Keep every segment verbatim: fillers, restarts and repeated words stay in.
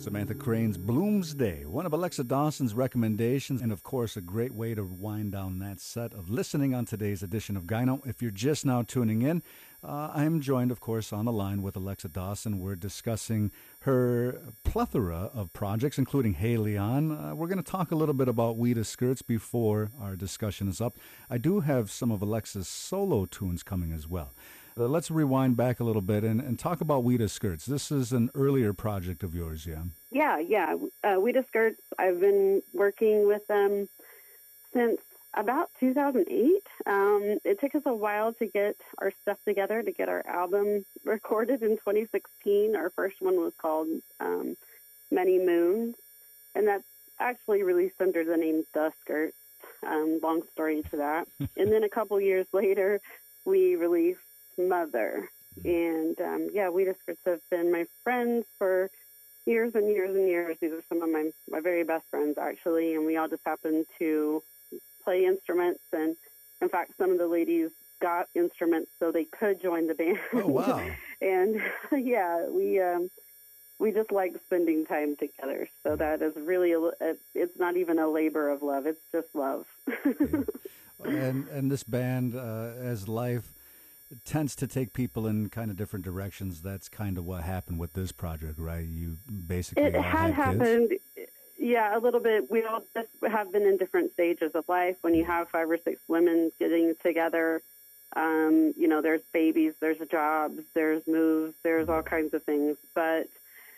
Samantha Crane's Bloomsday, one of Alexa Dawson's recommendations, and of course, a great way to wind down that set of listening on today's edition of Gyno. If you're just now tuning in, uh, I'm joined, of course, on the line with Alexa Dawson. We're discussing her plethora of projects, including Hey Leon. Uh, we're going to talk a little bit about Weta Skirts before our discussion is up. I do have some of Alexa's solo tunes coming as well. Uh, let's rewind back a little bit and, and talk about Weta Skirts. This is an earlier project of yours, yeah? Yeah, yeah. Uh, Weta Skirts, I've been working with them since about two thousand eight. Um, it took us a while to get our stuff together, to get our album recorded in twenty sixteen. Our first one was called um, Many Moons, and that's actually released under the name The Skirts. Um, long story to that. And then a couple years later, we released Mother. And um, yeah, Weta Skirts have been my friends for years and years and years. These are some of my, my very best friends, actually, and we all just happen to play instruments. And in fact, some of the ladies got instruments so they could join the band. Oh, wow. And yeah, we um, we just like spending time together. So that is really, a, a, it's not even a labor of love. It's just love. Yeah. And, and this band, uh, as life tends to take people in kind of different directions. That's kind of what happened with this project, right? You basically it all had, had happened, kids. Yeah, a little bit. We all just have been in different stages of life. When you have five or six women getting together, um, you know, there's babies, there's jobs, there's moves, there's all kinds of things. But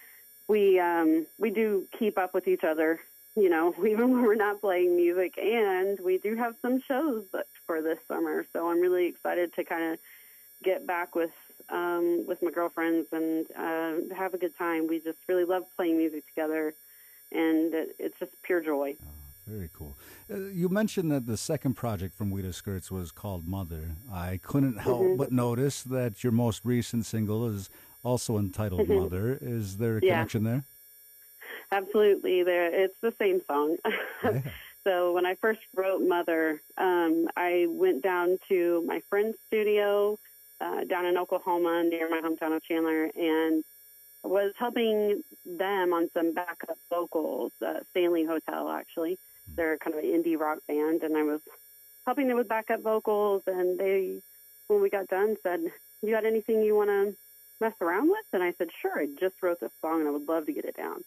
we um, we do keep up with each other, you know, even when we're not playing music, and we do have some shows booked for this summer. So I'm really excited to kind of get back with um, with my girlfriends and uh, have a good time. We just really love playing music together, and it, it's just pure joy. Oh, very cool. Uh, you mentioned that the second project from Weta Skirts was called Mother. I couldn't help mm-hmm. but notice that your most recent single is also entitled Mother. Is there a yeah. connection there? Absolutely. There, it's the same song. Yeah. So when I first wrote Mother, um, I went down to my friend's studio uh, down in Oklahoma near my hometown of Chandler, and was helping them on some backup vocals, uh, Stanley Hotel, actually. They're kind of an indie rock band, and I was helping them with backup vocals, and they, when we got done, said, "You got anything you want to mess around with?" And I said, "Sure, I just wrote this song, and I would love to get it down."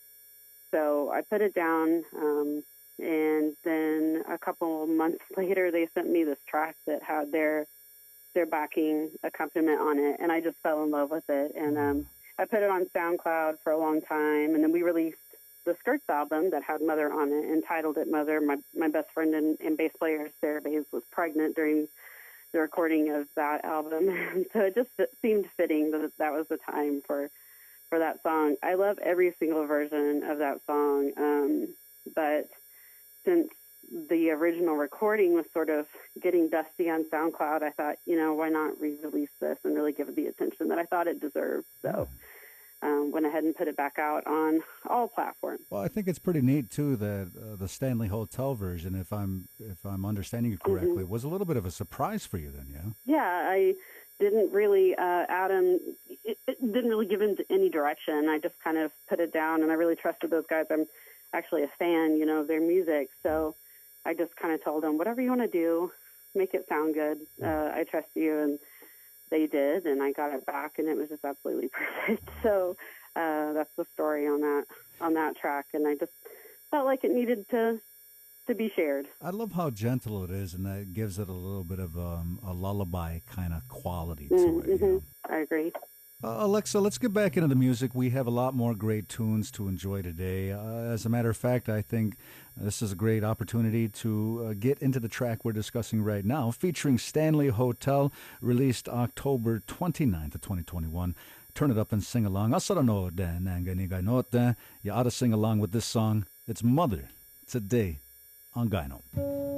So I put it down, um, and then a couple months later, they sent me this track that had their their backing accompaniment on it, and I just fell in love with it. And um, I put it on SoundCloud for a long time, and then we released the Skirts album that had Mother on it, entitled it Mother. My my best friend and, and bass player, Sarah Bays, was pregnant during the recording of that album, so it just seemed fitting that that was the time for for that song. I love every single version of that song, um, but since the original recording was sort of getting dusty on SoundCloud, I thought, you know, why not re-release this and really give it the attention that I thought it deserved. So um, went ahead and put it back out on all platforms. Well, I think it's pretty neat too that uh, the Stanley Hotel version, if I'm if I'm understanding you correctly, mm-hmm. was a little bit of a surprise for you then, yeah? Yeah, I didn't really, uh, Adam, it, it didn't really give him any direction. I just kind of put it down, and I really trusted those guys. I'm actually a fan, you know, of their music, so I just kind of told them, whatever you want to do, make it sound good. Uh, I trust you, and they did, and I got it back, and it was just absolutely perfect. So uh, that's the story on that on that track, and I just felt like it needed to to be shared. I love how gentle it is, and that gives it a little bit of um, a lullaby kind of quality to mm-hmm. it. You know? I agree. Uh, Alexa, let's get back into the music. We have a lot more great tunes to enjoy today. Uh, as a matter of fact, I think this is a great opportunity to uh, get into the track we're discussing right now, featuring Stanley Hotel, released October twenty-ninth of twenty twenty-one. Turn it up and sing along. You ought to sing along with this song. It's Mother, today on Gyno.